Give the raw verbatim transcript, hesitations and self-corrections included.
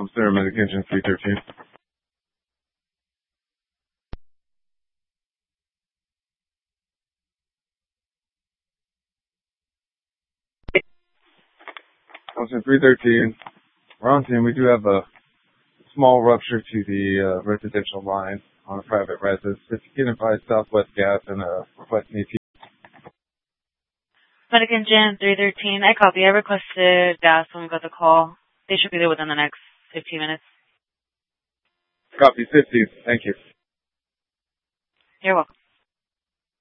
Tom Center, Medic Engine three thirteen. Tom Center three thirteen. We're on scene. We do have a small rupture to the uh, residential line on a private residence. If you can advise Southwest Gas and uh, request an A T. Medic Engine three thirteen. I copy. I requested gas when we got the call. They should be there within the next fifteen minutes. Copy fifteen. Thank you. You're welcome.